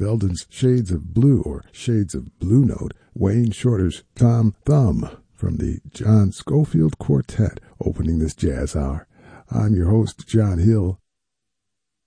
Belden's Shades of Blue or Shades of Blue Note, Wayne Shorter's Tom Thumb from the John Scofield Quartet opening this jazz hour. I'm your host, John Hill.